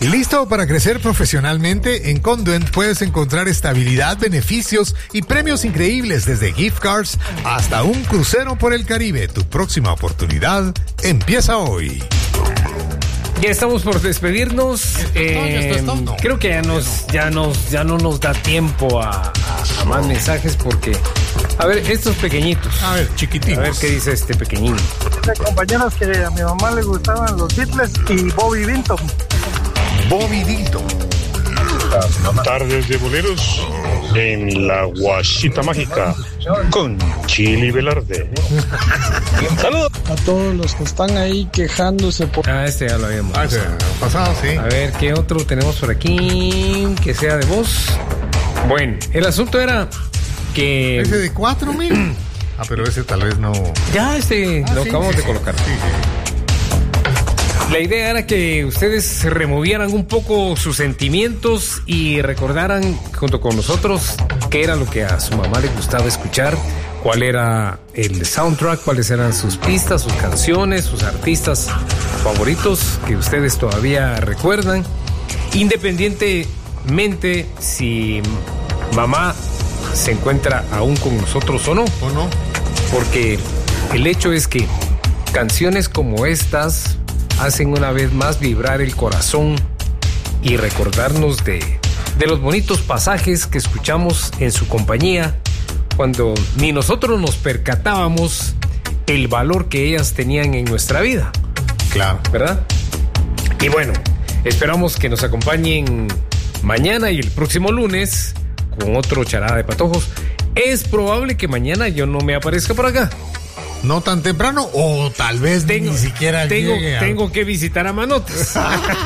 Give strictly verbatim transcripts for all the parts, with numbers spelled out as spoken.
¿Listo para crecer profesionalmente? En Conduent puedes encontrar estabilidad, beneficios y premios increíbles desde gift cards hasta un crucero por el Caribe. Tu próxima oportunidad empieza hoy. Ya estamos por despedirnos. Eh, creo que ya nos, ya nos, ya no nos da tiempo a, a, a más mensajes porque, a ver, estos pequeñitos. A ver, chiquititos. A ver qué dice este pequeñín. De compañeros que a mi mamá le gustaban los Beatles y Bobby Vinton. Bobby Vinton. Tardes de boleros en la Guachita Mágica con Chili Velarde. Saludos a todos los que están ahí quejándose por... Ah, este ya lo habíamos Ah, pasado. pasado, sí. A ver, ¿qué otro tenemos por aquí que sea de voz? Bueno, el asunto era que... Ese de cuatro mil. Ah, pero ese tal vez no... Ya, este Ah, lo sí, acabamos sí, de colocar. Sí, sí. La idea era que ustedes removieran un poco sus sentimientos y recordaran junto con nosotros qué era lo que a su mamá le gustaba escuchar, cuál era el soundtrack, cuáles eran sus pistas, sus canciones, sus artistas favoritos que ustedes todavía recuerdan, independientemente si mamá se encuentra aún con nosotros o no. ¿O no? Porque el hecho es que canciones como estas hacen una vez más vibrar el corazón y recordarnos de, de los bonitos pasajes que escuchamos en su compañía cuando ni nosotros nos percatábamos el valor que ellas tenían en nuestra vida. Claro. ¿Verdad? Y bueno, esperamos que nos acompañen mañana y el próximo lunes con otro Charada de Patojos. Es probable que mañana yo no me aparezca por acá. No tan temprano o tal vez Tengo, ni siquiera tengo, llegue a... tengo que visitar a Manotas.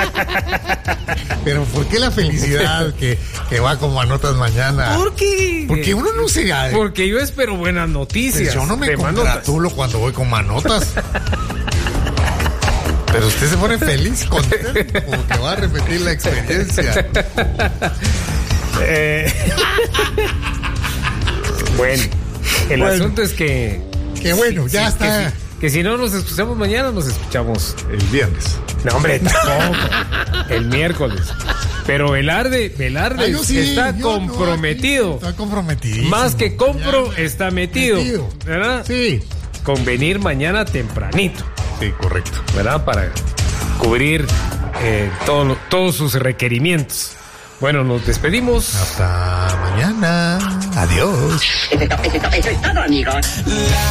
Pero ¿por qué la felicidad que, que va con Manotas mañana? ¿Por qué? Porque uno no se... Porque yo espero buenas noticias. Pues yo no me de Manotas. congratulo cuando voy con Manotas. Pero usted se pone feliz, contento, como que va a repetir la experiencia. Eh... bueno, el Bueno. asunto es que... Que bueno, sí, ya sí, está. Que, si, que si no nos escuchamos mañana, nos escuchamos El viernes. No, hombre, tampoco. El miércoles. Pero Velarde, Velarde Ah, yo sí, está yo comprometido. No, aquí está comprometido. Más que compro, Ya, está metido. metido. ¿Verdad? Sí. Con venir mañana tempranito. Sí, correcto. ¿Verdad? Para cubrir eh, todo lo- todos sus requerimientos. Bueno, nos despedimos. Hasta mañana. Adiós. Eso es to- eso es to- eso es todo, amigos.